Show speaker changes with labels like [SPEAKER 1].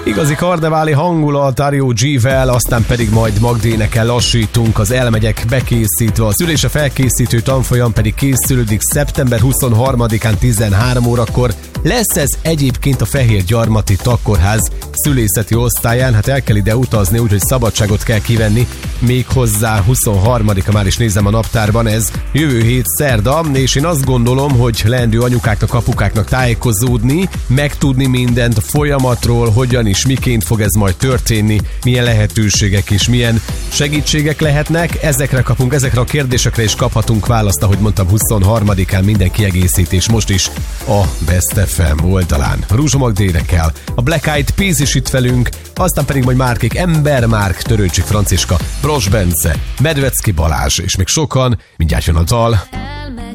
[SPEAKER 1] Igazi karneváli hangulat Dario G-vel, aztán pedig majd Magdénekkel lassítunk, az elmegyek bekészítve, a szülésre felkészítő tanfolyam pedig készülődik szeptember 23-án 13 órakor. Lesz ez egyébként a Fehérgyarmati Tagkórház szülészeti osztályán, hát el kell ide utazni, úgyhogy szabadságot kell kivenni, méghozzá 23-a, már is nézem a naptárban, ez jövő hét szerda, és én azt gondolom, hogy leendő anyukáknak, apukáknak tájékozódni, megtudni mindent a folyamatról, hogyan is, miként fog ez majd történni, milyen lehetőségek és milyen segítségek lehetnek, ezekre a kérdésekre is kaphatunk választ, ahogy mondtam, 23-án minden kiegészítés most is a Best FM oldalán. Rúzsa Magdénekkel, a Black Eyed Peas is itt velünk, aztán pedig majd Márkék, Ember Márk, Törőcsik Franciska, Bros Bence, Medvecki Balázs és még sokan, mindjárt jön a dal.